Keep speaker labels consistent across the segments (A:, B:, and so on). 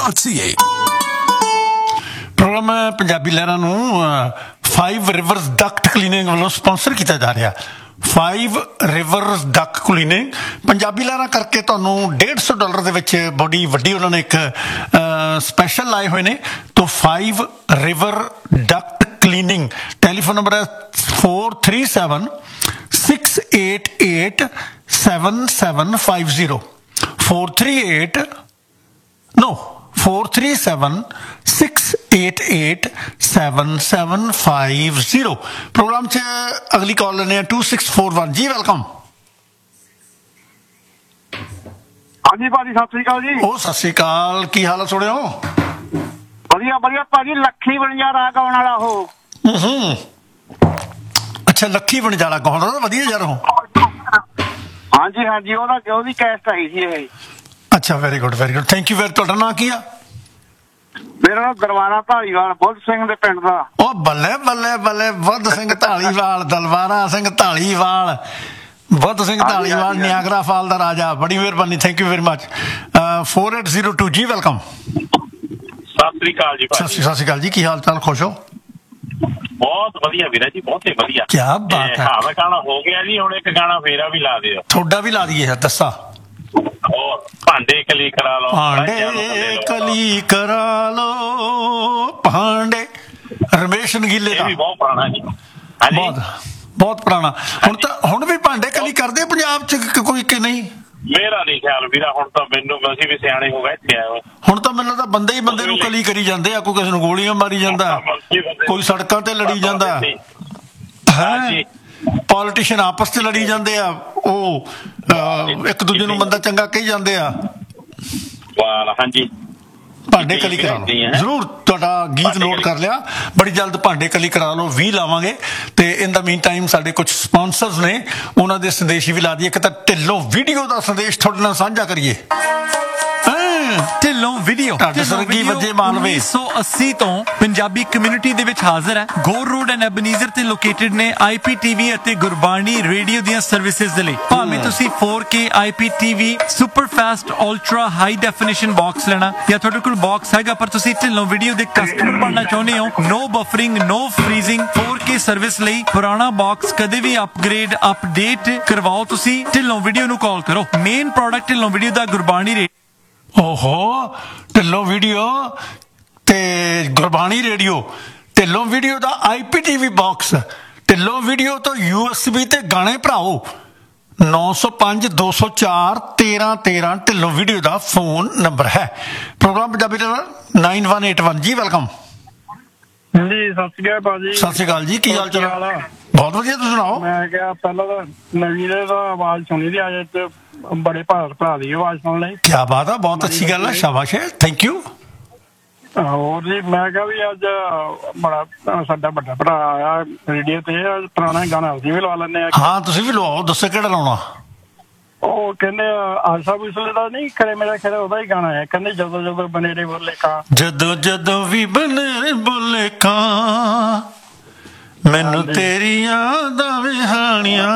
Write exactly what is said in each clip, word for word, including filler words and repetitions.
A: Dot ਸੀ ਏ।
B: Programme Punjabi ਲਹਿਰਾਂ ਨੂੰ five reverse Duckett cleaning ਵੱਲੋਂ ਸਪਾਂਸਰ ਕੀਤਾ ਜਾ ਰਿਹਾ। ਫਾਈਵ ਰਿਵਰਸ ਡਕ ਕਲੀਨਿੰਗ ਪੰਜਾਬੀ ਲਹਿਰਾਂ ਕਰਕੇ ਤੁਹਾਨੂੰ ਡੇਢ ਸੌ ਡਾਲਰ ਦੇ ਵਿੱਚ ਬੜੀ ਵੱਡੀ ਉਹਨਾਂ ਨੇ ਇੱਕ ਸਪੈਸ਼ਲ ਲਾਏ ਹੋਏ ਨੇ। ਤਾਂ five river Duckett cleaning telephone number ਹੈ four three seven six eight eight seven seven five zero four three eight ਨੋ four three seven six eight eight seven seven five zero. Programme 'ਚ ਅਗਲੀ ਕਾਲ ਲੈਂਦੇ ਆ two six four one ਜੀ। Welcome.
C: ਹਾਂਜੀ ਭਾਜੀ ਸਤਿ ਸ੍ਰੀ ਅਕਾਲ ਜੀ।
B: ਉਹ ਸਤਿ ਸ੍ਰੀ ਅਕਾਲ, ਕੀ ਹਾਲ ਹੈ? ਸੁਣਿਓ
C: ਵਧੀਆ ਵਧੀਆ ਭਾਜੀ। ਲੱਖੀ ਵਣਜਾਰਾ ਗਾਉਣ ਵਾਲਾ ਉਹ।
B: ਹੂੰ ਅੱਛਾ, ਲੱਖੀ ਵਣਜਾਰਾ ਗਾਉਣ ਵਾਲਾ ਵਧੀਆ ਯਾਰ ਉਹ।
C: ਹਾਂਜੀ ਹਾਂਜੀ ਉਹਦਾ ਉਹਦੀ ਕੈਸਟ ਆਈ ਸੀ ਇਹ।
B: ਅੱਛਾ, very good very good, thank you very. ਤੁਹਾਡਾ ਨਾਂ ਕੀ ਆ?
C: ਮੇਰਾ ਨਾਮ ਦਲਵਾਰਾ ਧਾਲੀਵਾਲ ਬੁੱਧ ਸਿੰਘ ਦੇ ਪਿੰਡ ਦਾ।
B: ਉਹ ਬੱਲੇ ਬੱਲੇ ਬੱਲੇ, ਬੁੱਧ ਸਿੰਘ ਧਾਲੀਵਾਲ, ਦਲਵਾਰਾ ਸਿੰਘ ਧਾਲੀਵਾਲ, ਬੁੱਧ ਸਿੰਘ ਧਾਲੀਵਾਲ, ਨਿਆਗਰਾ ਫਾਲ ਦਾ ਰਾਜਾ। ਬੜੀ ਮਿਹਰਬਾਨੀ, thank you very much. Four eight zero two ਜੀ। ਵੈਲਕਮ।
D: ਸਤਿ ਸ੍ਰੀ ਅਕਾਲ ਜੀ।
B: ਸਤਿ ਸ੍ਰੀ ਅਕਾਲ ਜੀ, ਕੀ ਹਾਲ ਚਾਲ? ਖੁਸ਼ ਹੋ?
D: ਬਹੁਤ ਵਧੀਆ ਵੀਰਾ ਜੀ, ਬਹੁਤ ਹੀ ਵਧੀਆ।
B: ਕੀ ਬਾਤ ਹੈ।
D: ਹਾਂ ਗਾਣਾ ਹੋ ਗਿਆ ਜੀ, ਹੁਣ ਇੱਕ ਗਾਣਾ ਫੇਰਾ ਵੀ ਲਾ ਦਿਓ।
B: ਤੁਹਾਡਾ ਵੀ ਲਾ ਦਈਏ? ਦੱਸਾ।
D: ਹੋਰ ਭਾਂਡੇ ਕਲੀ ਕਰਾ ਲਓ,
B: ਭਾਂਡੇ ਕਲੀ ਕਰਾ ਲਓ, ਭਾਂਡੇ। ਰਮੇਸ਼ ਨਗੀਲੇ ਦਾ।
D: ਇਹ ਵੀ ਬਹੁਤ ਪੁਰਾਣਾ ਜੀ।
B: ਬਹੁਤ ਬਹੁਤ ਪੁਰਾਣਾ। ਹੁਣ ਤਾਂ ਹੁਣ ਵੀ ਭਾਂਡੇ ਕਲੀ ਕਰਦੇ ਪੰਜਾਬ 'ਚ ਕੋਈ ਕਿ ਨਹੀਂ?
D: ਮੇਰਾ ਨਹੀਂ ਖਿਆਲ ਵੀਰਾ, ਹੁਣ ਤਾਂ ਮੈਨੂੰ ਅਸੀਂ ਵੀ ਸਿਆਣੇ ਹੋ ਗਏ ਇੱਥੇ ਆਏ।
B: ਹੁਣ ਤਾਂ ਮੈਨੂੰ ਲੱਗਦਾ ਬੰਦੇ ਹੀ ਬੰਦੇ ਨੂੰ ਕਲੀ ਕਰੀ ਜਾਂਦੇ ਆ। ਕੋਈ ਕਿਸੇ ਨੂੰ ਗੋਲੀਆਂ ਮਾਰੀ ਜਾਂਦਾ, ਕੋਈ ਸੜਕਾਂ ਤੇ ਲੜੀ ਜਾਂਦਾ ਹੈ, ਪੋਲੀਟੀਸ਼ੀਅਨ ਆਪਸ 'ਚ ਲੜੀ ਜਾਂਦੇ ਆ, ਉਹ ਇੱਕ ਦੂਜੇ ਨੂੰ ਬੰਦਾ ਚੰਗਾ ਕਹੀ ਜਾਂਦੇ ਆ।
D: ਹਾਂਜੀ,
B: ਭਾਂਡੇ ਕਲੀ ਕਰਾ ਲਓ ਜ਼ਰੂਰ। ਤੁਹਾਡਾ ਗੀਤ ਨੋਟ ਕਰ ਲਿਆ। ਬੜੀ ਜਲਦ ਭਾਂਡੇ ਕਲੀ ਕਰਾ ਲਓ ਵੀ ਲਾਵਾਂਗੇ। ਤੇ ਇਨ ਦਾ ਮੀਨ ਟਾਈਮ ਸਾਡੇ ਕੁਝ ਸਪਾਂਸਰਸ ਨੇ, ਉਹਨਾਂ ਦੇ ਸੰਦੇਸ਼ ਵੀ ਲਾ ਦਈਏ। ਇੱਕ ਤਾਂ ਢਿੱਲੋਂ ਵੀਡੀਓ ਦਾ ਸੰਦੇਸ਼ ਤੁਹਾਡੇ ਨਾਲ ਸਾਂਝਾ ਕਰੀਏ।
E: ਢਿੱਲੋਂ ਵੀਡੀਓ
B: ਸਰਗੀ ਵਜੇ ਮਾਲਵੇ
E: ਉੱਨੀ ਸੌ ਅੱਸੀ ਤੋਂ ਪੰਜਾਬੀ ਕਮਿਊਨਿਟੀ ਦੇ ਵਿੱਚ ਹਾਜ਼ਰ ਹੈ। ਗੋਰ ਰੋਡ ਐਂਡ ਐਬਨੀਜ਼ਰ ਤੇ ਲੋਕੇਟਡ ਨੇ। ਆਈ ਪੀ ਟੀ ਵੀ ਅਤੇ ਗੁਰਬਾਣੀ ਰੇਡੀਓ ਦੀਆਂ ਸਰਵਿਸਿਜ਼ ਦੇ ਲਈ ਭਾਵੇਂ ਤੁਸੀਂ ਫੋਰ ਕੇ ਆਈ P T V super fast ultra high definition box ਲੈਣਾ ਜਾਂ ਤੁਹਾਡੇ ਕੋਲ ਬਾਕਸ ਹੈਗਾ ਪਰ ਤੁਸੀਂ ਢਿੱਲੋਂ ਵੀਡੀਓ ਦੇ ਕਸਟਮਰ ਬਣਨਾ ਚਾਹੁੰਦੇ ਹੋ, ਨੋ ਬਫਰਿੰਗ ਨੋ ਫਰੀਜ਼ਿੰਗ ਫੋਰ ਕੇ ਸਰਵਿਸ ਲਈ ਪੁਰਾਣਾ ਬਾਕਸ ਕਦੇ ਵੀ ਅਪਗ੍ਰੇਡ ਅਪਡੇਟ ਕਰਵਾਓ, ਤੁਸੀਂ ਢਿੱਲੋਂ ਵੀਡੀਓ ਨੂੰ ਕਾਲ ਕਰੋ। ਮੇਨ ਪ੍ਰੋਡਕਟ ਢਿੱਲੋਂ ਵੀਡੀਓ ਦਾ ਗੁਰਬਾਣੀ ਰੇਡੀਓ।
B: ਓਹੋ, ਢਿੱਲੋਂ ਵੀਡੀਓ ਤੇ ਗੁਰਬਾਣੀ ਰੇਡੀਓ, ਢਿੱਲੋਂ ਵੀਡੀਓ ਦਾ ਆਈ P T V box, Dhillon video ਤੋਂ ਯੂ ਐਸ ਬੀ ਤੇ ਗਾਣੇ ਭਰਾਓ। ਨੌ ਸੌ ਪੰਜ ਦੋ ਸੌ ਚਾਰ ਤੇਰਾਂ ਤੇਰਾਂ ਢਿੱਲੋਂ ਵੀਡੀਓ ਦਾ ਫੋਨ ਨੰਬਰ ਹੈ। Programme Punjabi nine one eight one ਜੀ। ਵੈਲਕਮ
C: ਜੀ। ਸਤਿ ਸ੍ਰੀ ਅਕਾਲ ਭਾਜੀ।
B: ਸਤਿ ਸ੍ਰੀ ਅਕਾਲ ਜੀ, ਕੀ ਹਾਲ ਚਾਲ? ਬਹੁਤ ਵਧੀਆ, ਤੁਸੀਂ ਸੁਣਾਓ? ਮੈਂ
C: ਕਿਹਾ ਪਹਿਲਾਂ ਤਾਂ ਨਵੀਰੇ ਦਾ ਆਵਾਜ਼ ਸੁਣੀ ਦੀ, ਅੱਜ ਤੇ ਬੜੇ ਭਾਰ ਭਰਾ ਦੀ ਆਵਾਜ਼ ਸੁਣ ਲਈ।
B: ਕੀ ਬਾਤ ਆ, ਬਹੁਤ ਅੱਛੀ ਗੱਲ ਹੈ, ਸ਼ਾਬਾਸ਼ ਹੈ, ਥੈਂਕ ਯੂ।
C: ਹੋਰ ਜੀ, ਮੈਂ ਕਿਹਾ ਵੀ ਅੱਜ ਬੜਾ ਸਾਡਾ ਵੱਡਾ ਭਰਾ ਆਇਆ ਰੇਡੀਓ ਤੇ, ਪੁਰਾਣਾ ਗਾਣਾ ਅਸੀਂ ਵੀ ਲਵਾ ਲੈਂਦੇ ਆ।
B: ਹਾਂ ਤੁਸੀਂ ਵੀ ਲਵਾਓ, ਦੱਸੋ ਕਿਹੜਾ ਲਾਉਣਾ?
C: ਉਹ ਕਹਿੰਦੇ ਆਸ਼ਾ ਭੋਸਲੇ ਦਾ ਨਹੀਂ ਕਰੇ, ਮੇਰਾ ਖਿਆਲ ਉਹਦਾ ਹੀ ਗਾਣਾ ਹੈ। ਕਹਿੰਦੇ ਜਦੋਂ ਜਦੋਂ ਬਨੇਰੇ ਬੋਲੇ ਕਾਂ,
B: ਜਦੋਂ ਜਦੋਂ ਵੀ ਬਨੇਰੇ ਬੋਲੇ ਕਾਂ, ਮੈਨੂੰ ਤੇਰੀਆਂ ਦਾ ਵਿਹਾਣੀਆਂ,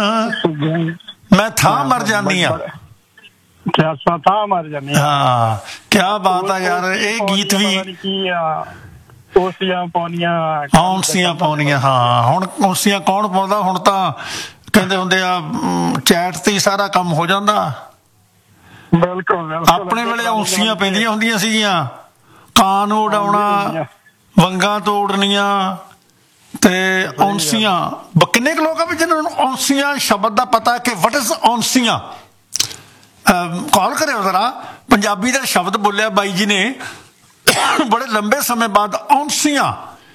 B: ਮੈਂ ਥਾਂ ਮਰ ਜਾਂਦੀ ਆ।
C: ਥਾਂ ਮਰ ਜਾਂਦੀ
B: ਹਾਂ, ਕਿਆ ਬਾਤ ਆ ਯਾਰ। ਇਹ ਗੀਤ ਵੀ
C: ਕੀ ਆ, ਔਂਸੀਆਂ ਪਾਉਣੀਆਂ,
B: ਔਂਸੀਆਂ ਪਾਉਣੀਆਂ। ਹਾਂ, ਹੁਣ ਔਂਸੀਆਂ ਕੌਣ ਪਾਉਂਦਾ? ਹੁਣ ਤਾਂ ਕਹਿੰਦੇ ਹੁੰਦੇ ਆ ਚੈਟ ਤੇ ਹੀ ਸਾਰਾ ਕੰਮ ਹੋ ਜਾਂਦਾ।
C: ਬਿਲਕੁਲ।
B: ਆਪਣੇ ਵੇਲੇ ਔਂਸੀਆਂ ਪੈਂਦੀਆਂ ਹੁੰਦੀਆਂ ਸੀਗੀਆਂ, ਕਾਂ ਨੂੰ ਉਡਾਉਣਾ, ਵੰਗਾਂ ਤੋੜਨੀਆਂ ਤੇ ਔਂਸੀਆਂ। ਕਿੰਨੇ ਕੁ ਲੋਕ ਆ ਵੀ ਜਿਹਨਾਂ ਨੂੰ ਔਂਸੀਆਂ ਸ਼ਬਦ ਦਾ ਪਤਾ ਕਿ ਵਟ ਇਜ਼ ਔਂਸੀਆਂ? ਕਾਲ ਕਰਿਓ ਜ਼ਰਾ। ਪੰਜਾਬੀ ਦਾ ਸ਼ਬਦ ਬੋਲਿਆ ਬਾਈ ਜੀ ਨੇ ਬੜੇ ਲੰਬੇ ਸਮੇਂ ਬਾਅਦ, ਔਂਸੀਆਂ।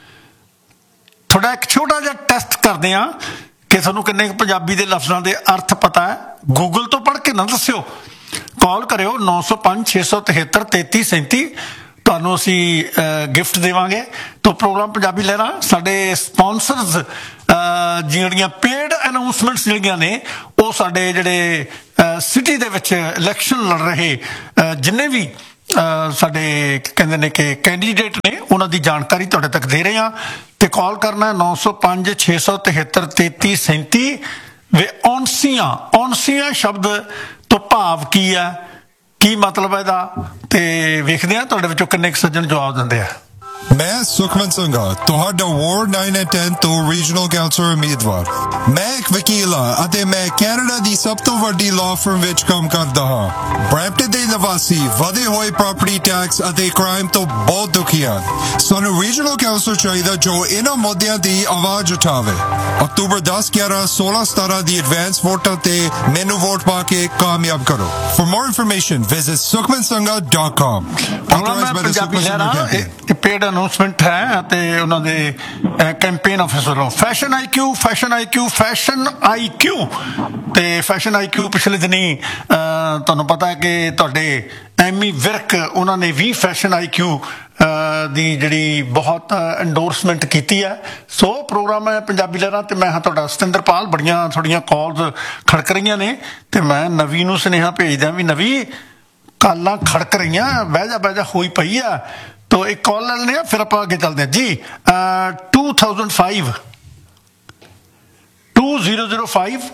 B: ਥੋੜਾ ਇੱਕ ਛੋਟਾ ਜਿਹਾ ਟੈਸਟ ਕਰਦੇ ਆ ਕਿ ਤੁਹਾਨੂੰ ਕਿੰਨੇ ਪੰਜਾਬੀ ਦੇ ਲਫ਼ਜ਼ਾਂ ਦੇ ਅਰਥ ਪਤਾ ਹੈ। ਗੂਗਲ ਤੋਂ ਪੜ੍ਹ ਕੇ ਨਾ ਦੱਸਿਓ, ਕਾਲ ਕਰਿਓ ਨੌ ਸੌ ਪੰਜ ਛੇ ਸੌ ਤਿਹੱਤਰ ਤੇਤੀ ਸੈਂਤੀ। ਤੁਹਾਨੂੰ ਅਸੀਂ ਗਿਫਟ ਦੇਵਾਂਗੇ। ਤਾਂ ਪ੍ਰੋਗਰਾਮ ਪੰਜਾਬੀ ਲਹਿਰਾਂ ਸਾਡੇ ਸਪਾਂਸਰਸ ਜਿਹੜੀਆਂ ਪੇਡ ਅਨਾਊਂਸਮੈਂਟਸ ਜਿਹੜੀਆਂ ਨੇ, ਉਹ ਸਾਡੇ ਜਿਹੜੇ ਸਿਟੀ ਦੇ ਵਿੱਚ ਇਲੈਕਸ਼ਨ ਲੜ ਰਹੇ ਜਿੰਨੇ ਵੀ ਸਾਡੇ ਕਹਿੰਦੇ ਨੇ ਕਿ ਕੈਂਡੀਡੇਟ ਨੇ, ਉਹਨਾਂ ਦੀ ਜਾਣਕਾਰੀ ਤੁਹਾਡੇ ਤੱਕ ਦੇ ਰਹੇ ਹਾਂ। ਤੇ ਕਾਲ ਕਰਨਾ ਨੌ ਸੌ ਪੰਜ ਛੇ ਸੌ ਤਿਹੱਤਰ ਤੇਤੀ ਸੈਂਤੀ। ਵੇ ਔਂਸੀਆਂ, ਔਂਸੀਆਂ ਸ਼ਬਦ ਤੋਂ ਭਾਵ ਕੀ ਹੈ? ਕੀ ਮਤਲਬ ਹੈ ਇਹਦਾ, ਤੇ ਵੇਖਦੇ ਆ ਤੁਹਾਡੇ ਵਿੱਚੋਂ ਕਿੰਨੇ ਕੁ ਸੱਜਣ ਜਵਾਬ ਦਿੰਦੇ ਆ।
A: ਮੈਂ ਸੁਖਮਨ ਸੰਘਾ, ਤੁਹਾਡਾ ਵਾਰਡ ਨਾइन ਅਤੇ दस ਤੋਂ ਰੀਜਨਲ ਕਾਉਂਸਲਰ ਉਮੀਦਵਾਰ। ਮੈਂ ਇੱਕ ਵਕੀਲ ਹਾਂ ਅਤੇ ਮੈਂ ਕੈਨੇਡਾ ਦੀ ਸਭ ਤੋਂ ਵੱਡੀ ਲਾਅ ਫਰਮ ਵਿੱਚ ਕੰਮ ਕਰਦਾ ਹਾਂ। ਬਰੈਂਪਟਨ ਦੇ ਨਿਵਾਸੀ ਵਧੇ ਹੋਏ ਪ੍ਰਾਪਰਟੀ ਟੈਕਸ ਅਤੇ ਕ੍ਰਾਈਮ ਤੋਂ ਬਹੁਤ ਦੁਖੀ ਹਨ। ਸਾਨੂੰ ਰੀਜਨਲ ਕਾਉਂਸਲਰ ਚਾਹੀਦਾ ਜੋ ਇਹਨਾਂ ਮੁੱਦਿਆਂ ਦੀ ਆਵਾਜ਼ ਉਠਾਵੇ। ਅਕਤੂਬਰ ਦਸ, ਗਿਆਰਾਂ, ਸੋਲਾਂ, ਸਤਾਰਾਂ ਦੀ ਐਡਵਾਂਸ ਵੋਟਾਂ ਤੇ ਮੈਨੂੰ ਵੋਟ ਪਾ ਕੇ ਕਾਮਯਾਬ ਕਰੋ। For more information, visit sukhman sangha dot com।
B: Paid announcement ਹੈ ਅਤੇ ਉਹਨਾਂ ਦੇ ਕੈਂਪੇਨ ਆਫਿਸ ਵੱਲੋਂ ਫੈਸ਼ਨ ਆਈ ਕਿਊ ਫੈਸ਼ਨ ਆਈ ਕਿਊ ਫੈਸ਼ਨ ਆਈ ਕਿਊ ਤੇ ਫੈਸ਼ਨ ਆਈ ਕਿਊ ਪਿਛਲੇ ਦਿਨੀ ਤੁਹਾਨੂੰ ਪਤਾ ਹੈ ਕਿ ਤੁਹਾਡੇ ਐਮੀ ਵਿਰਕ ਉਹਨਾਂ ਨੇ ਵੀ ਫੈਸ਼ਨ ਆਈ ਕਿਊ ਦੀ ਜਿਹੜੀ ਬਹੁਤ ਐਂਡੋਰਸਮੈਂਟ ਕੀਤੀ ਹੈ। ਸੋ ਪ੍ਰੋਗਰਾਮ ਹੈ ਪੰਜਾਬੀ ਲਹਿਰਾਂ ਤੇ ਮੈਂ ਹਾਂ ਤੁਹਾਡਾ ਸਤਿੰਦਰਪਾਲ। ਬੜੀਆਂ ਥੋੜੀਆਂ ਕਾਲਸ ਖੜਕ ਰਹੀਆਂ ਨੇ ਤੇ ਮੈਂ ਨਵੀ ਨੂੰ ਸੁਨੇਹਾ ਭੇਜਦਾ ਵੀ ਨਵੀ ਕਾਲਾਂ ਖੜਕ ਰਹੀਆਂ, ਬਹਿ ਜਾ ਬਹਿ ਜਾ ਹੋਈ ਪਈ ਆ। तो एक कॉल ले लें फिर आप आगे चलते हैं जी। Two thousand five to zero zero five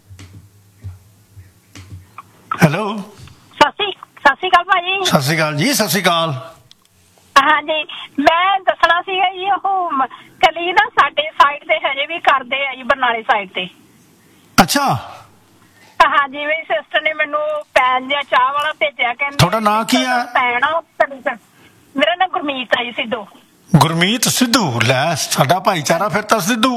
B: hello
F: ਸਤਿ ਸ਼੍ਰੀ ਅਕਾਲ ਭਾਜੀ।
B: ਸਤਿ ਸ਼੍ਰੀ ਅਕਾਲ ਜੀ। ਸਤਿ ਸ਼੍ਰੀ ਅਕਾਲ।
F: ਹਾਂਜੀ, ਮੈਂ ਦੱਸਣਾ ਸੀਗਾ ਜੀ ਉਹ ਕਲੀ ਨਾ ਸਾਡੇ ਸਾਈਡ ਤੇ ਹਜੇ ਵੀ ਕਰਦੇ ਆ ਜੀ, ਬਰਨਾਲੇ ਸਾਈਡ ਤੇ।
B: ਅੱਛਾ।
F: ਹਾਂਜੀ, ਮੇਰੀ ਸਿਸਟਰ ਨੇ ਮੈਨੂੰ ਪੈਨ ਜਾਂ ਚਾਹ ਵਾਲਾ ਭੇਜਿਆ, ਕਹਿੰਦੇ
B: ਤੁਹਾਡਾ ਨਾਂ ਕੀ ਹੈ?
F: ਪੈਨ ਮੇਰਾ ਨਾਮ ਗੁਰਮੀਤ ਹੈ ਜੀ, ਸਿੱਧੂ।
B: ਗੁਰਮੀਤ ਸਿੱਧੂ, ਲੈ ਸਾਡਾ ਭਾਈਚਾਰਾ ਫਿਰ ਤਾਂ ਸਿੱਧੂ।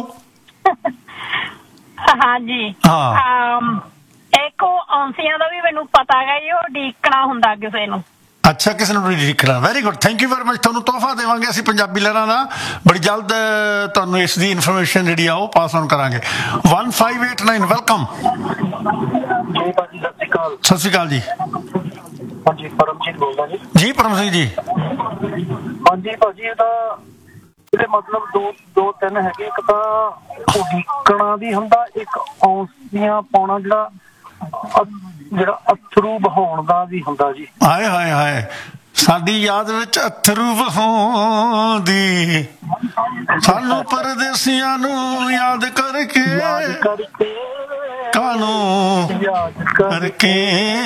F: ਹਾਂਜੀ
B: ਹਾਂ।
F: ਇੱਕ ਉਹ ਔਂਸੀਆਂ ਦਾ ਵੀ ਮੈਨੂੰ ਪਤਾ ਹੈਗਾ ਜੀ, ਉਹ ਡੀਕਣਾ ਹੁੰਦਾ ਕਿਸੇ ਨੂੰ।
B: ਅੱਛਾ, ਕਿਸੇ ਨੂੰ ਡੀਕਣਾ। Very good, thank you very much. ਤੁਹਾਨੂੰ ਤੋਹਫਾ ਦੇਵਾਂਗੇ ਅਸੀਂ ਪੰਜਾਬੀ ਲਹਿਰਾਂ ਦਾ, ਬੜੀ ਜਲਦ ਤੁਹਾਨੂੰ ਇਸ ਦੀ ਇਨਫੋਰਮੇਸ਼ਨ ਜਿਹੜੀ ਆ ਉਹ ਪਾਸ ਔਨ ਕਰਾਂਗੇ। One five eight nine welcome
C: ਜੀ ਭਾਜੀ। ਸਤਿ ਸ਼੍ਰੀ ਅਕਾਲ।
B: ਸਤਿ ਸ਼੍ਰੀ ਅਕਾਲ ਜੀ।
C: ਹਾਂਜੀ, ਪਰਮਜੀਤ ਬੋਲਦਾ ਜੀ।
B: ਜੀ ਪਰਮ ਸਿੰਘ ਜੀ।
C: ਹਾਂਜੀ ਭਾਜੀ, ਇਹਦਾ ਇਹਦੇ ਮਤਲਬ ਦੋ ਦੋ ਤਿੰਨ ਹੈਗੇ। ਇੱਕ ਤਾਂ ਉਡੀਕਣਾ ਵੀ ਹੁੰਦਾ, ਇੱਕ ਔਂਸੀਆਂ ਪਾਉਣਾ ਜਿਹੜਾ ਜਿਹੜਾ ਅਥਰੂ ਬਹਾਉਣ ਦਾ ਵੀ ਹੁੰਦਾ ਜੀ।
B: ਹਾਏ ਹਾਏ ਹਾਏ, ਸਾਡੀ ਯਾਦ ਵਿੱਚ ਅਥਰੂ ਵਹਾਉਂਦੀ, ਸਾਨੂੰ ਪਰਦੇਸੀਆਂ ਨੂੰ ਯਾਦ ਕਰਕੇ
C: ਕਰਕੇ
B: ਕਾਨੂੰ
C: ਯਾਦ
B: ਕਰਕੇ।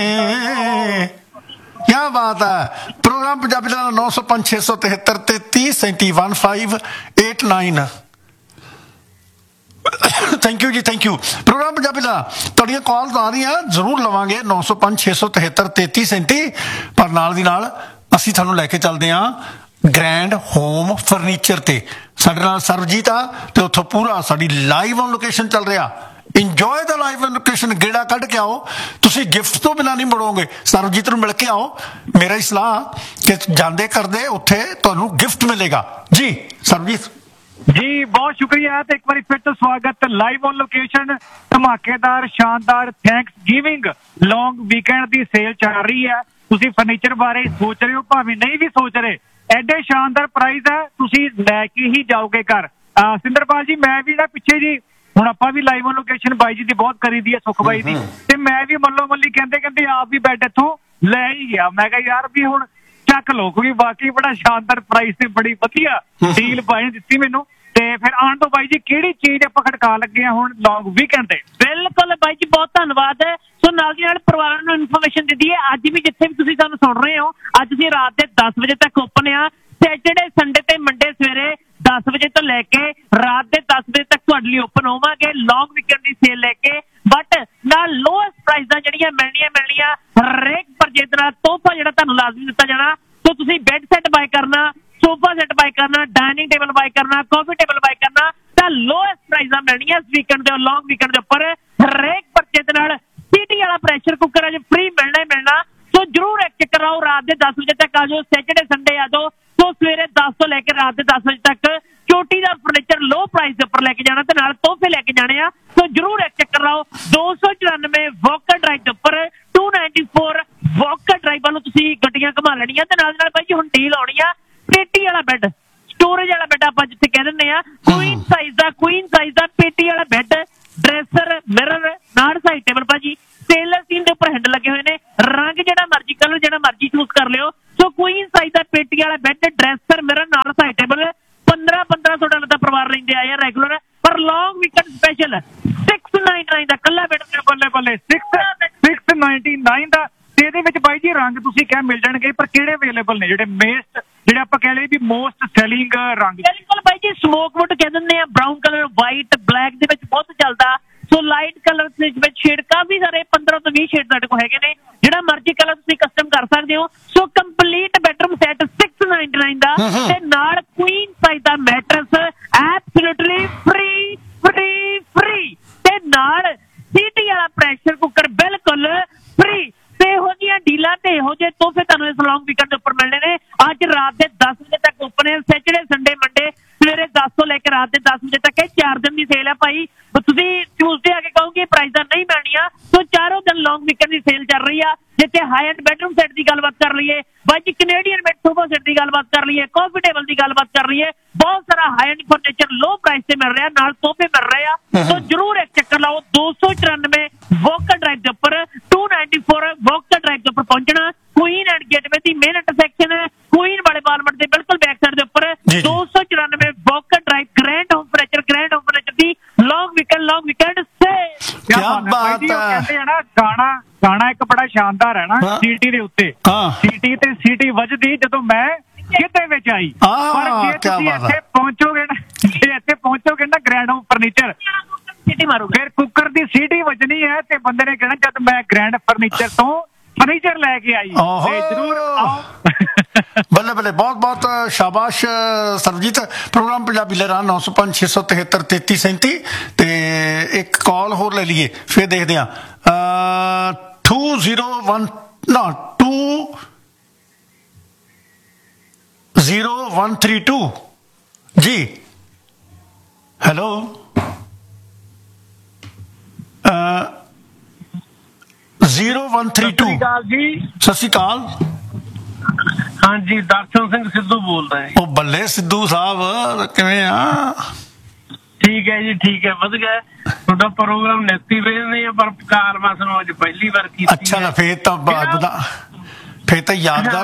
B: क्या बात है। प्रोग्राम पंजाबी लहरां नौ सौ पांच छे सौ तिहत्तर तेती सैंती one five eight nine. Thank you ji, thank you. Programme Punjabi लहरां तुहाडियां calls आ रही हैं, जरूर लवांगे नौ सौ पांच छे सौ तिहत्तर तेती सैंती। पर नाल दी नाल असीं तुहानूं लैके चलदे हां ग्रैंड होम फर्नीचर ते। साडे नाल सरबजीत आ ते उत्थों पूरा साडी लाइव ऑन लोकेशन चल रहा। ਇੰਜੋਏ ਦਾ ਲਾਈਵ ਲੋਕੇਸ਼ਨ, ਗੇੜਾ ਕੱਢ ਕੇ ਆਓ, ਤੁਸੀਂ ਗਿਫਟ ਤੋਂ ਬਿਨਾਂ ਨਹੀਂ ਮੁੜੋਗੇ। ਸਰਬਜੀਤ ਨੂੰ ਮਿਲ ਕੇ ਆਓ। ਮੇਰਾ ਹੀ ਸਲਾਹ ਕਿ ਜਾਂਦੇ ਕਰਦੇ ਉੱਥੇ ਤੁਹਾਨੂੰ ਗਿਫਟ ਮਿਲੇਗਾ ਜੀ। ਸਰਬਜੀਤ
G: ਜੀ ਬਹੁਤ ਸ਼ੁਕਰੀਆ ਤੇ ਇੱਕ ਵਾਰੀ ਫਿਰ ਤੋਂ ਸਵਾਗਤ। ਲਾਈਵ ਔਨ ਲੋਕੇਸ਼ਨ, ਧਮਾਕੇਦਾਰ ਸ਼ਾਨਦਾਰ ਥੈਂਕਸ ਗਿਵਿੰਗ ਲੌਂਗ ਵੀਕਐਂਡ ਦੀ ਸੇਲ ਚੱਲ ਰਹੀ ਹੈ। ਤੁਸੀਂ ਫਰਨੀਚਰ ਬਾਰੇ ਸੋਚ ਰਹੇ ਹੋ, ਭਾਵੇਂ ਨਹੀਂ ਵੀ ਸੋਚ ਰਹੇ, ਐਡੇ ਸ਼ਾਨਦਾਰ ਪ੍ਰਾਈਸ ਹੈ, ਤੁਸੀਂ ਲੈ ਕੇ ਹੀ ਜਾਓਗੇ ਘਰ। ਸਿੰਦਰਪਾਲ ਜੀ, ਮੈਂ ਵੀ ਨਾ ਪਿੱਛੇ ਜੀ ਹੁਣ ਆਪਾਂ ਵੀ ਲਾਈਵ ਲੋਕੇਸ਼ਨ ਬਾਈ ਜੀ ਦੀ ਬਹੁਤ ਕਰੀ ਦੀ ਹੈ, ਸੁਖ ਬਾਈ ਦੀ, ਤੇ ਮੈਂ ਵੀ ਮੱਲੋ ਮੱਲੀ ਕਹਿੰਦੇ ਕਹਿੰਦੇ ਆਪ ਵੀ ਬੈਡ ਇੱਥੋਂ ਲੈ ਹੀ ਗਿਆ। ਮੈਂ ਕਿਹਾ ਯਾਰ ਵੀ ਹੁਣ ਚੱਕ ਲਓ, ਕਿਉਂਕਿ ਬਾਕੀ ਬੜਾ ਸ਼ਾਨਦਾਰ ਪ੍ਰਾਈਸ ਤੇ ਬੜੀ ਵਧੀਆ ਡੀਲ ਬਾਈ ਨੇ ਦਿੱਤੀ ਮੈਨੂੰ। ਤੇ ਫਿਰ ਆਉਣ ਤੋਂ ਬਾਈ ਜੀ ਕਿਹੜੀ ਚੀਜ਼ ਆਪਾਂ ਖੜਕਾ ਲੱਗੇ ਆ ਹੁਣ ਲੌਂਗ ਵੀਕਐਂਡ ਤੇ?
F: ਬਿਲਕੁਲ ਬਾਈ ਜੀ, ਬਹੁਤ ਧੰਨਵਾਦ। ਸੋ ਨਾਲ ਦੀ ਨਾਲ ਪਰਿਵਾਰਾਂ ਨੂੰ ਇਨਫੋਰਮੇਸ਼ਨ ਦਿੱਤੀ ਹੈ। ਅੱਜ ਵੀ ਜਿੱਥੇ ਵੀ ਤੁਸੀਂ ਸਾਨੂੰ ਸੁਣ ਰਹੇ ਹੋ, ਅੱਜ ਅਸੀਂ ਰਾਤ ਦੇ ਦਸ ਵਜੇ ਤੱਕ ਓਪਨ ਆ। ਸੈਟਰਡੇ ਸੰਡੇ ਤੇ ਮੰਡੇ ਸਵੇਰੇ ਦਸ ਵਜੇ ਤੋਂ ਲੈ ਕੇ ਰਾਤ ਦੇ ਦਸ ਵਜੇ ਤੱਕ ਤੁਹਾਡੇ ਲਈ ਓਪਨ ਹੋਵਾਂਗੇ ਲੌਂਗ ਵੀਕਐਂਡ ਦੀ ਸੇਲ ਲੈ ਕੇ। ਬਟ ਨਾਲ ਲੋਐਸਟ ਪ੍ਰਾਈਸਾਂ ਜਿਹੜੀਆਂ ਮਿਲਣੀਆਂ ਮਿਲਣੀਆਂ ਹਰੇਕ ਪਰਚੇਜ਼ ਨਾਲ ਤੋਹਫਾ ਜਿਹੜਾ ਤੁਹਾਨੂੰ ਲਾਜ਼ਮੀ ਦਿੱਤਾ ਜਾਣਾ। ਸੋ ਤੁਸੀਂ ਬੈੱਡ ਸੈੱਟ ਬਾਏ ਕਰਨਾ, ਸੋਫਾ ਸੈੱਟ ਬਾਏ ਕਰਨਾ, ਡਾਈਨਿੰਗ ਟੇਬਲ ਬਾਏ ਕਰਨਾ, ਕਾਫੀ ਟੇਬਲ ਬਾਏ ਕਰਨਾ ਤਾਂ ਲੋਐਸਟ ਪ੍ਰਾਈਸਾਂ ਮਿਲਣੀਆਂ ਇਸ ਵੀਕਐਂਡ ਦੇ ਲੌਂਗ ਵੀਕਐਂਡ ਦੇ ਉੱਪਰ। ਹਰੇਕ ਪਰਚੇਜ਼ ਨਾਲ ਸੀਟੀ ਵਾਲਾ ਪ੍ਰੈਸ਼ਰ ਕੁੱਕਰ ਅੱਜ ਫ੍ਰੀ ਮਿਲਣਾ ਹੀ ਮਿਲਣਾ। ਸੋ ਜਰੂਰ ਇੱਕ ਚੱਕਰ ਆਓ, ਰਾਤ ਦੇ ਦਸ ਵਜੇ ਤੱਕ ਆ ਜਾਓ। ਸੈਟਰਡੇ ਸੰਡੇ ਆ ਜਾਓ। ਸੋ ਸਵੇਰੇ ਦਸ ਤੋਂ ਲੈ ਕੇ ਰਾਤ ਦੇ ਦਸ ਵਜੇ ਤੱਕ ਚੋਟੀ ਦਾ ਫਰਨੀਚਰ ਲੋ ਪ੍ਰਾਈਸ ਦੇ ਉੱਪਰ ਲੈ ਕੇ ਜਾਣਾ ਤੇ ਨਾਲ ਤੋਹਫੇ ਲੈ ਕੇ ਜਾਣੇ ਆ। ਸੋ ਜਰੂਰ ਇੱਕ ਚੱਕਰ ਆਓ। ਦੋ ਸੌ ਚੁਰਾਨਵੇਂ ਵੋਕਰ ਡਰਾਈਵ ਦੇ ਉੱਪਰ to ninety four walker drive ਵੱਲੋਂ ਤੁਸੀਂ ਗੱਡੀਆਂ ਘੁਮਾ ਲੈਣੀਆਂ ਤੇ ਨਾਲ ਨਾਲ ਬਾਈ ਜੀ ਹੁਣ ਡੀਲ ਆਉਣੀ ਆ ਪੇਟੀ ਵਾਲਾ ਬੈੱਡ, ਸਟੋਰੇਜ ਵਾਲਾ ਬੈੱਡ ਆਪਾਂ ਜਿੱਥੇ ਕਹਿ ਦਿੰਦੇ ਆ। ਕੁਈਨ ਸਾਈਜ਼ ਦਾ ਕੁਈਨ ਸਾਈਜ਼ ਦਾ ਪੇਟੀ ਵਾਲਾ ਬੈੱਡ, ਡਰੈਸਰ, ਮਿਰਰ, ਨਾਲ ਸਾਈਡ ਟੇਬਲ ਭਾਜੀ ਸਟੇਨਲੈਸ ਸਟੀਲ ਦੇ ਉੱਪਰ ਹੈਂਡਲ ਲੱਗੇ ਹੋਏ ਨੇ। ਰੰਗ ਜਿਹੜਾ ਮਰਜੀ, ਕਲਰ ਜਿਹੜਾ ਮਰਜੀ ਚੂਜ਼ ਕਰ ਲਿਓ। ਸੋ ਕੁਈਨ ਸਾਈਜ਼ ਦਾ ਪੇਟੀ ਵਾਲਾ ਬੈੱਡ, ਡਰੈਸਰ, ਮਿਰਰ, ਨਾਲ ਸਾਈਡ ਟੇਬਲ ਪੰਦਰਾਂ ਪੰਦਰਾਂ ਸੌ ਡਾਲਰ ਦਾ ਪਰਿਵਾਰ ਲੈਂਦੇ ਆਏ ਆ ਰੈਗੂਲਰ। ਪਰ ਲੌਂਗ weekend special six ninety nine ਦਾ ਕੱਲਾ ਬੈੱਡ।
G: ਬੱਲੇ ਬੱਲੇ ਸਿਕਸ ਸਿਕਸ ਨਾਈਨਟੀ ਨਾਈਨ ਦਾ ਤੇ ਇਹਦੇ ਵਿੱਚ ਬਾਈ ਜੀ ਜੀ ਰੰਗ ਤੁਸੀਂ ਕਹਿ ਮਿਲ ਜਾਣਗੇ, ਪਰ ਕਿਹੜੇ ਅਵੇਲੇਬਲ ਨੇ ਜਿਹੜੇ ਮੇਸਟ ਜਿਹੜੇ ਆਪਾਂ ਕਹਿ ਲਈਏ ਵੀ ਮੋਸਟ ਸੈਲਿੰਗ ਰੰਗ?
F: ਬਿਲਕੁਲ ਬਾਈ ਜੀ, ਸਮੋਕਵੁੱਡ ਕਹਿ ਦਿੰਦੇ ਆ, ਬਰਾਊਨ ਕਲਰ, ਵਾਈਟ, ਬਲੈਕ ਦੇ ਵਿੱਚ ਬਹੁਤ ਚੱਲਦਾ। ਸੋ ਲਾਈਟ ਕਲਰ ਦੇ ਵਿੱਚ ਸ਼ੇਡ ਕਾਫੀ ਸਾਰੇ ਪੰਦਰਾਂ ਤੋਂ ਵੀਹ ਸ਼ੇਡ ਸਾਡੇ ਕੋਲ ਹੈਗੇ ਨੇ, ਜਿਹੜਾ ਮਰਜ਼ੀ ਕਲਰ ਤੁਸੀਂ ਕਸਟਮ ਕਰ ਸਕਦੇ ਹੋ। ਸੋ ਕੰਪਲੀਟ ਬੈਡਰੂਮ ਸੈਟ ਛੇ ਸੌ ਨਿਨਆਨਵੇਂ ਦਾ ਤੇ ਨਾਲ ਕੁਈਨ ਸਾਈਜ਼ ਦਾ matters absolutely free free free ਤੇ ਨਾਲ ਸੀਟੀ ਵਾਲਾ ਪ੍ਰੈਸ਼ਰ ਕੁੱਕਰ ਬਿਲਕੁਲ ਫ੍ਰੀ। ਤੇ ਇਹੋ ਜਿਹੀਆਂ ਡੀਲਾਂ ਤੇ ਇਹੋ ਜਿਹੇ ਤੋਹਫੇ ਤੁਹਾਨੂੰ ਇਸ ਲੌਂਗ ਵੀਕਐਂਡ ਦੇ ਉੱਪਰ ਮਿਲਣੇ ਨੇ। ਅੱਜ ਰਾਤ ਦੇ ਦਸ ਵਜੇ ਤੱਕ ਓਪਨ ਹੈ, ਸੈਚਰਡੇ ਸੰਡੇ ਮੰਡੇ ਸਵੇਰੇ ਦਸ ਤੋਂ ਲੈ ਕੇ ਰਾਤ ਦੇ ਦਸ ਵਜੇ ਤੱਕ ਇਹ ਚਾਰ ਦਿਨ ਦੀ ਸੇਲ ਹੈ ਭਾਈ। ਤੁਸੀਂ ਟਿਊਜ਼ਡੇ ਆ ਕੇ ਕਹੋਗੇ ਪ੍ਰਾਈਜ਼ਾਂ ਨਹੀਂ ਮਿਲਣੀਆਂ, ਸੋ ਚਾਰੋਂ ਦਿਨ ਲੌਂਗ ਵੀਕਐਂਡ ਦੀ ਸੇਲ ਚੱਲ ਰਹੀ ਆ। ਜਿੱਥੇ ਹਾਈ ਐਂਡ ਬੈਡਰੂਮ ਸੈਟ ਦੀ ਗੱਲਬਾਤ ਕਰ ਲਈਏ ਬਾਈ ਜੀ, ਕੈਨੇਡੀਅਨ ਬੈੱਡ ਸੋਫਾ ਸੈਟ ਦੀ ਗੱਲਬਾਤ ਕਰ ਲਈਏ, ਕਾਫੀ ਟੇਬਲ ਦੀ ਗੱਲਬਾਤ ਕਰ ਲਈਏ, ਬਹੁਤ ਸਾਰਾ ਹਾਈ ਐਂਡ ਫਰਨੀਚਰ ਲੋ ਪ੍ਰਾਈਸ ਤੇ ਮਿਲ ਰਿਹਾ, ਨਾਲ ਤੋਹਫੇ ਮਿਲ ਰਹੇ ਆ। ਸੋ ਜਰੂਰ ਇੱਕ ਚੱਕਰ ਲਾਓ। ਦੋ ਸੌ ਚੁਰਾਨਵੇਂ ਵੋਕਰ ਡਰਾਈਵ ਦੇ ਉੱਪਰ, ਦੋ ਸੌ ਚੌਰਾਨਵੇਂ ਵੋਕਰ ਡਰਾਈਵ ਦੇ ਉੱਪਰ ਪਹੁੰਚਣਾ। Queen and gateway the main intersection ਹੈ, ਕੁਈਨ ਵਾਲੇ ਬਾਲਮਟ ਦੇ ਬਿਲਕੁਲ ਬੈਕ ਸਾਈਡ ਦੇ ਉੱਪਰ ਦੋ ਸੌ ਚੁਰਾਨਵੇਂ walker drive, grand home furniture, grand home furniture ਦੀ ਲੌਂਗ ਵੀਕਐਂਡ ਲੌਂਗ ਵੀਕਐਂਡ ਸੇ।
B: ਕਿਆ ਬਾਤ ਹੈ।
G: ਕਹਿੰਦੇ ਆ ਨਾ ਗਾਣਾ ਗਾਣਾ ਇੱਕ ਬੜਾ ਸ਼ਾਨਦਾਰ ਹੈ ਨਾ, ਸੀਟੀ ਦੇ ਉੱਤੇ ਸੀਟੀ ਤੇ ਸੀਟੀ ਵੱਜਦੀ ਜਦੋਂ ਮੈਂ ਕਿਤੇ ਵਿੱਚ ਆਈ। ਪਰ ਜੇ ਤੁਸੀਂ ਇੱਥੇ ਪਹੁੰਚੋਗੇ ਨਾ, ਜੇ ਇੱਥੇ ਪਹੁੰਚੋਗੇ ਨਾ ਗ੍ਰੈਂਡ ਹੋਮ ਫਰਨੀਚਰ, ਸੀਟੀ ਮਾਰੋਗੇ ਫਿਰ ਕੁੱਕਰ ਦੀ ਸੀਟੀ ਵੱਜਣੀ ਹੈ ਤੇ ਬੰਦੇ ਨੇ ਕਹਿਣਾ ਜਦ ਮੈਂ ਗ੍ਰੈਂਡ ਫਰਨੀਚਰ ਤੋਂ ਫਰਨੀਚਰ ਲੈ ਕੇ ਆਈ ਤੇ ਜ਼ਰੂਰ ਆਓ।
B: ਬੱਲੇ ਬੱਲੇ, ਬਹੁਤ ਬਹੁਤ ਸ਼ਾਬਾਸ਼ ਸਰਬਜੀਤ। ਪ੍ਰੋਗਰਾਮ ਪੰਜਾਬੀ ਲਹਿਰਾਂ ਨੌ ਸੌ ਪੰਜ ਛੇ ਸੌ ਤਿਹੱਤਰ ਤੇਤੀ ਸੈਂਤੀ ਤੇ ਇੱਕ ਕਾਲ ਹੋਰ ਲੈ ਲਈਏ, ਫਿਰ ਦੇਖਦੇ ਹਾਂ। ਟੂ ਜ਼ੀਰੋ ਵਨ ਨਾ two zero one three two ਜੀ। Hello, zero one three two.
H: ਜੀ
B: ਸਤਿ ਸ਼੍ਰੀ ਅਕਾਲ।
H: ਹਾਂਜੀ, ਦਰਸ਼ਨ ਸਿੰਘ ਸਿੱਧੂ ਬੋਲਦਾ ਹੈ।
B: ਉਹ ਬੱਲੇ ਸਿੱਧੂ ਸਾਹਿਬ, ਕਿਵੇਂ ਆ?
H: ਠੀਕ ਹੈ ਜੀ, ਠੀਕ ਹੈ, ਵਧੀਆ। ਤੁਹਾਡਾ ਪ੍ਰੋਗਰਾਮ ਨੈਤੀ ਵੇਖਦੇ ਆ, ਪਰ ਕਾਰ ਬਸ ਨੂੰ ਅੱਜ ਪਹਿਲੀ ਵਾਰ ਕੀਤੀ।
B: ਅੱਛਾ ਨਾ, ਫੇਰ ਤਾਂ ਫੇਰ ਤਾਂ ਯਾਦਗਾਰ।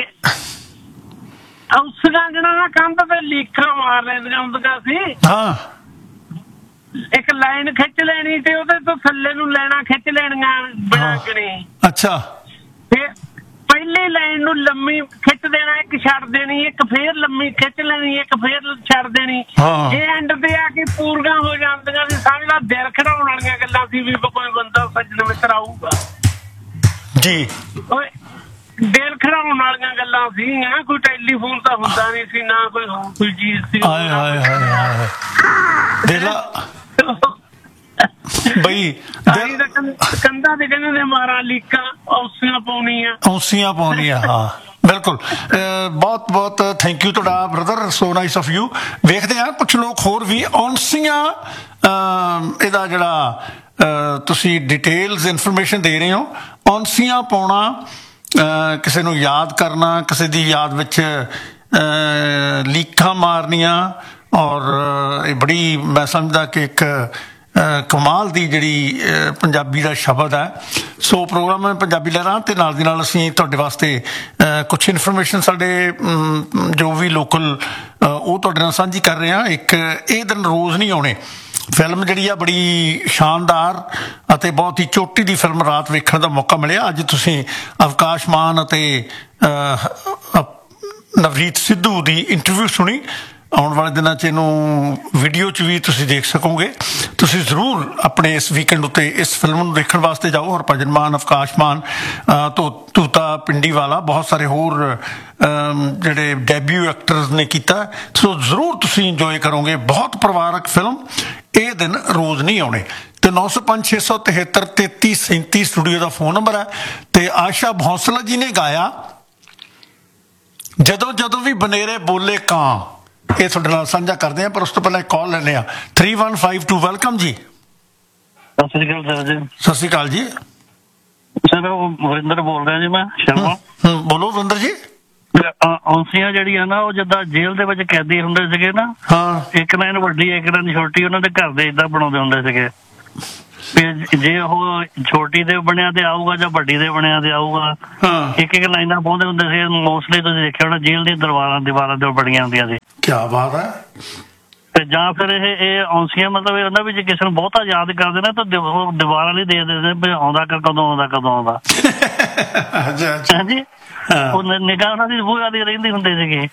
H: ਉਸ ਗਾਂਜਣਾ ਨਾ ਕੰਧ ਤੇ ਲੀਖਾਂ ਮਾਰ ਲੈਂਦੀਆਂ ਹੁੰਦੀਆਂ ਸੀ।
B: ਹਾਂ,
H: ਇੱਕ ਲਾਈਨ ਖਿੱਚ ਲੈਣੀ ਤੇ ਉਹਦੇ ਤੋਂ ਥੱਲੇ ਨੂੰ ਲੈਣਾ ਖਿੱਚ ਲੈਣੀਆਂ ਬਣਾ ਕੇ।
B: ਅੱਛਾ,
H: ਫਿਰ ਪਹਿਲੀ ਲਾਈਨ ਨੂੰ ਲੰਮੀ ਖਿੱਚ ਦੇਣਾ, ਇੱਕ ਛੱਡ ਦੇਣੀ, ਇੱਕ ਫੇਰ ਲੰਮੀ ਖਿੱਚ ਲੈਣੀ, ਇੱਕ ਫੇਰ ਛੱਡ ਦੇਣੀ। ਇਹ ਐਂਡ ਤੇ ਆ ਕੇ ਪੂਰੀਆਂ ਹੋ ਜਾਂਦੀਆਂ ਸੀ। ਸਮਝ ਲਾ ਦਿਲ ਖੜਾਉਣ ਵਾਲੀਆਂ ਗੱਲਾਂ ਸੀ ਵੀ ਕੋਈ ਬੰਦਾ ਸੱਜਣ ਮਿੱਤਰ ਆਊਗਾ
B: ਜੀ।
H: ਓਏ ਦਿਲ ਖੜਾਉਣ ਵਾਲੀਆਂ ਗੱਲਾਂ ਸੀਗੀਆਂ। ਕੋਈ ਟੈਲੀਫੋਨ ਤਾਂ ਹੁੰਦਾ ਨਹੀਂ ਸੀ, ਨਾ ਕੋਈ ਕੋਈ ਚੀਜ਼ ਸੀ।
B: ਹਾਏ ਹਾਏ ਹਾਏ ਹਾਏ, ਦਿਲ ਬਈ
H: ਕੰਧਾਂ ਤੇ ਕਹਿੰਦੇ ਨੇ ਮਾਰਾਂ ਲੀਕਾਂ, ਔਸੀਆਂ ਪਾਉਣੀਆਂ
B: ਔਸੀਆਂ ਪਾਉਣੀਆਂ। ਹਾਂ ਬਿਲਕੁਲ, ਬਹੁਤ ਬਹੁਤ ਥੈਂਕ ਯੂ ਤੁਹਾਡਾ brother, so nice of you. ਵੇਖਦੇ ਹਾਂ ਕੁਛ ਲੋਕ ਹੋਰ ਵੀ ਔਂਸੀਆਂ, ਇਹਦਾ ਜਿਹੜਾ ਤੁਸੀਂ ਡਿਟੇਲਸ ਇਨਫੋਰਮੇਸ਼ਨ ਦੇ ਰਹੇ ਹੋ। ਔਂਸੀਆਂ ਪਾਉਣਾ, ਕਿਸੇ ਨੂੰ ਯਾਦ ਕਰਨਾ, ਕਿਸੇ ਦੀ ਯਾਦ ਵਿੱਚ ਲੀਕਾਂ ਮਾਰਨੀਆਂ, ਔਰ ਇਹ ਬੜੀ ਮੈਂ ਸਮਝਦਾ ਕਿ ਇੱਕ ਕਮਾਲ ਦੀ ਜਿਹੜੀ ਪੰਜਾਬੀ ਦਾ ਸ਼ਬਦ ਹੈ। ਸੋ ਪ੍ਰੋਗਰਾਮ ਹੈ ਪੰਜਾਬੀ ਲਹਿਰਾਂ, ਤੇ ਨਾਲ ਦੀ ਨਾਲ ਅਸੀਂ ਤੁਹਾਡੇ ਵਾਸਤੇ ਕੁਛ ਇਨਫੋਰਮੇਸ਼ਨ ਸਾਡੇ ਜੋ ਵੀ ਲੋਕਲ ਉਹ ਤੁਹਾਡੇ ਨਾਲ ਸਾਂਝੀ ਕਰ ਰਹੇ ਹਾਂ। ਇੱਕ ਇਹ ਦਿਨ ਰੋਜ਼ ਨਹੀਂ ਆਉਣੇ ਫਿਲਮ ਜਿਹੜੀ ਆ ਬੜੀ ਸ਼ਾਨਦਾਰ ਅਤੇ ਬਹੁਤ ਹੀ ਚੋਟੀ ਦੀ ਫਿਲਮ ਰਾਤ ਵੇਖਣ ਦਾ ਮੌਕਾ ਮਿਲਿਆ। ਅੱਜ ਤੁਸੀਂ ਅਵਕਾਸ਼ ਮਾਨ ਅਤੇ ਨਵਰੀਤ ਸਿੱਧੂ ਦੀ ਇੰਟਰਵਿਊ ਸੁਣੀ। ਆਉਣ ਵਾਲੇ ਦਿਨਾਂ 'ਚ ਇਹਨੂੰ ਵੀਡੀਓ 'ਚ ਵੀ ਤੁਸੀਂ ਦੇਖ ਸਕੋਗੇ। ਤੁਸੀਂ ਜ਼ਰੂਰ ਆਪਣੇ ਇਸ ਵੀਕਐਂਡ ਉੱਤੇ ਇਸ ਫਿਲਮ ਨੂੰ ਦੇਖਣ ਵਾਸਤੇ ਜਾਓ। ਹਰਭਜਨ ਮਾਨ, ਅਵਕਾਸ਼ ਮਾਨ, ਤੂਤਾ ਪਿੰਡੀਵਾਲਾ, ਬਹੁਤ ਸਾਰੇ ਹੋਰ ਜਿਹੜੇ ਡੈਬਿਊ ਐਕਟਰਸ ਨੇ ਕੀਤਾ। ਸੋ ਜ਼ਰੂਰ ਤੁਸੀਂ ਇੰਜੋਏ ਕਰੋਗੇ। ਬਹੁਤ ਪਰਿਵਾਰਕ ਫਿਲਮ, ਇਹ ਦਿਨ ਰੋਜ਼ ਨਹੀਂ ਆਉਣੇ। ਤੇ ਨੌ ਸੌ ਪੰਜ ਛੇ ਸੌ ਤਿਹੱਤਰ ਤੇਤੀ ਸੈਂਤੀ ਸਟੂਡੀਓ ਦਾ ਫੋਨ ਨੰਬਰ ਹੈ। ਤੇ ਆਸ਼ਾ ਭੌਂਸਲਾ ਜੀ ਨੇ ਗਾਇਆ ਜਦੋਂ ਜਦੋਂ ਵੀ ਬਨੇਰੇ ਬੋਲੇ ਕਾਂ, ਇਹ ਤੁਹਾਡੇ ਨਾਲ ਸਾਂਝਾ ਕਰਦੇ ਆ। ਪਰ ਉਸ ਤੋਂ ਪਹਿਲਾਂ ਕਾਲ ਲੈਂਦੇ ਆ। Three one five to, welcome ਜੀ।
I: ਸਤਿ ਸ਼੍ਰੀ ਅਕਾਲ ਸਰ ਜੀ।
B: ਸਤਿ ਸ਼੍ਰੀ ਅਕਾਲ ਜੀ
I: ਸਰ, ਵਰਿੰਦਰ ਬੋਲ ਰਿਹਾ ਜੀ ਮੈਂ ਸ਼ਰਮਾ।
B: ਬੋਲੋ ਵਰਿੰਦਰ ਜੀ।
I: ਔਂਸੀਆਂ ਜਿਹੜੀਆਂ ਨਾ, ਉਹ ਜਿੱਦਾਂ ਜੇਲ੍ਹ ਦੇ ਵਿੱਚ ਕੈਦੀ ਹੁੰਦੇ ਸੀਗੇ ਨਾ,
B: ਹਾਂ,
I: ਇੱਕ ਲਾਈਨ ਵੱਡੀ ਇੱਕ ਲਾਈਨ ਛੋਟੀ, ਉਹਨਾਂ ਦੇ ਘਰ ਦੇ ਏਦਾਂ ਬਣਾਉਂਦੇ ਹੁੰਦੇ ਸੀਗੇ ਵੀ ਜੇ ਉਹ ਛੋਟੀ ਦੇ ਬਣਿਆ ਤੇ ਆਊਗਾ ਜਾਂ ਵੱਡੀ ਦੇ ਬਣਿਆ ਤੇ ਆਊਗਾ। ਇੱਕ ਇੱਕ ਲਾਈਨਾਂ ਪਾਉਂਦੇ ਹੁੰਦੇ ਸੀ। ਮੋਸਟਲੀ ਤੁਸੀਂ ਦੇਖਿਆ ਹੋਣਾ ਜੇਲ੍ਹ ਦੀਆਂ ਦੀਵਾਰਾਂ ਦੀਵਾਰਾਂ ਤੇ ਬਣੀਆਂ ਹੁੰਦੀਆਂ ਸੀ।
B: ਕਿਆ ਬਾਤ ਹੈ।
I: ਤੇ ਜਾਂ ਫਿਰ ਇਹ ਇਹ ਔਂਸੀਆਂ ਮਤਲਬ ਇਹ ਹੁੰਦਾ ਵੀ ਜੇ ਕਿਸੇ ਨੂੰ ਬਹੁਤਾ ਯਾਦ ਕਰਦੇ ਨਾ ਤਾਂ ਉਹ ਦੀਵਾਰਾਂ ਲਈ ਦੇ ਦਿੰਦੇ ਵੀ ਆਉਂਦਾ ਕਦੋਂ ਆਉਂਦਾ ਕਦੋਂ ਆਉਂਦਾ। ਹਾਂਜੀ ਉਹ ਨਿਗਾਹ ਉਹਨਾਂ ਦੀ ਬੂਹਾ ਦੀ ਰਹਿੰਦੀ ਹੁੰਦੀ ਸੀਗੀ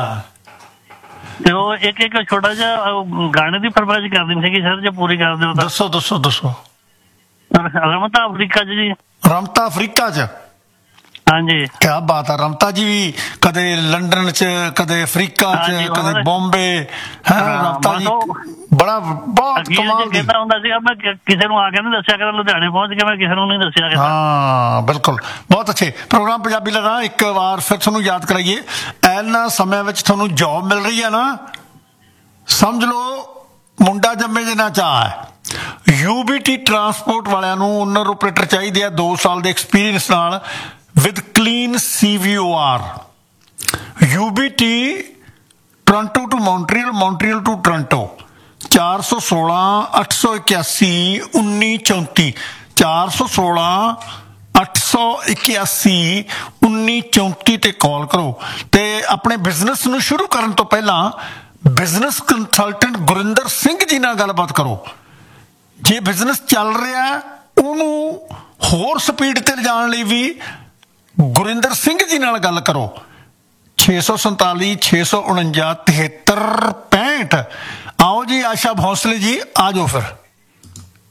I: ਤੇ ਉਹ ਇੱਕ ਇੱਕ ਛੋਟਾ ਜਿਹਾ ਗਾਣੇ ਦੀ ਫਰਮਾਇਸ਼ ਕਰਦੀ ਸੀਗੀ ਸਰ ਜੇ ਪੂਰੀ ਕਰ ਦਿਓ ਤਾਂ
B: ਦੱਸੋ ਦੱਸੋ ਦੱਸੋ
I: ਰਮਤਾ ਅਫਰੀਕਾ ਚ ਜੀ
B: ਰਮਤਾ ਅਫਰੀਕਾ ਚ
I: ਹਾਂਜੀ
B: ਕਿਆ ਬਾਤ ਹੈ ਰਮਤਾ ਜੀ ਵੀ ਕਦੇ ਲੰਡਨ ਚ ਕਦੇ ਅਫਰੀਕਾ ਚ ਕਦੇ ਬੰਬੇ ਹੈ ਰਮਤਾ ਜੀ ਬੜਾ ਬਹੁਤ ਕਮਾਲ ਦੀ
I: ਕਹਿੰਦਾ ਹੁੰਦਾ ਸੀਗਾ ਮੈਂ ਕਿਸੇ ਨੂੰ ਆ ਕੇ ਨਹੀਂ ਦੱਸਿਆ ਕਰਾਂ ਲੁਧਿਆਣੇ ਪਹੁੰਚ ਕੇ ਮੈਂ ਕਿਸੇ ਨੂੰ ਨਹੀਂ ਦੱਸਿਆ ਕਰਾਂ
B: ਹਾਂ ਬਿਲਕੁਲ ਬਹੁਤ ਅੱਛੇ ਪ੍ਰੋਗਰਾਮ ਪੰਜਾਬੀ ਲਗਾ ਇੱਕ ਵਾਰ ਫਿਰ ਤੁਹਾਨੂੰ ਯਾਦ ਕਰਾਈਏ ਇਹਨਾਂ ਸਮੇਂ ਵਿੱਚ ਤੁਹਾਨੂੰ ਜੌਬ ਮਿਲ ਰਹੀ ਹੈ ਨਾ ਸਮਝ ਲਓ ਮੁੰਡਾ ਜੰਮੇ ਜਿੰਨਾ ਚਾਹ ਹੈ ਯੂਬੀਟੀ ਟਰਾਂਸਪੋਰਟ ਵਾਲਿਆਂ ਨੂੰ ਓਨਰ ਆਪਰੇਟਰ ਚਾਹੀਦੇ ਆ ਦੋ ਸਾਲ ਦੇ ਐਕਸਪੀਰੀਅੰਸ ਨਾਲ with clean C V O R U B T Toronto to Montreal Montreal to Toronto ਚਾਰ ਸੌ ਸੋਲਾਂ ਅੱਠ ਸੌ ਇਕਿਆਸੀ ਉੱਨੀ ਚੌਂਤੀ ਚਾਰ ਸੌ ਸੋਲਾਂ ਅੱਠ ਸੌ ਇਕਿਆਸੀ ਉੱਨੀ ਚੌਂਤੀ ਤੇ ਕਾਲ ਕਰੋ ਤੇ ਆਪਣੇ ਬਿਜ਼ਨਸ ਨੂੰ ਸ਼ੁਰੂ ਕਰਨ ਤੋਂ ਪਹਿਲਾਂ ਬਿਜ਼ਨਸ ਕੰਸਲਟੈਂਟ ਗੁਰਿੰਦਰ ਸਿੰਘ ਜੀ ਨਾਲ ਗੱਲਬਾਤ ਕਰੋ ਜੇ ਬਿਜ਼ਨਸ ਚੱਲ ਰਿਹਾ ਉਹਨੂੰ ਹੋਰ ਸਪੀਡ ਤੇ ਲਿਜਾਣ ਲਈ ਵੀ ਗੁਰਿੰਦਰ ਸਿੰਘ ਜੀ ਨਾਲ ਗੱਲ ਕਰੋ ਛੇ ਸੌ ਸੰਤਾਲੀ ਛੇ ਸੌ ਉਣੰਜਾ ਤਿਹੱਤਰ ਪੈਂਹਠ ਆਓ ਜੀ ਆਸ਼ਾ ਭੋਂਸਲੇ ਜੀ ਆ ਜਾਓ ਫਿਰ